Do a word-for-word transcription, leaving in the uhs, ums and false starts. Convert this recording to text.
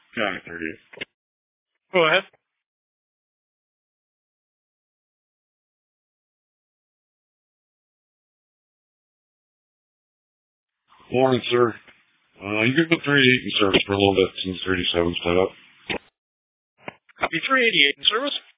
County thirty-eight. Go ahead. Morning, sir. Uh, you can put three eighty-eight in service for a little bit since thirty-seven's set up. Copy three eighty-eight in service.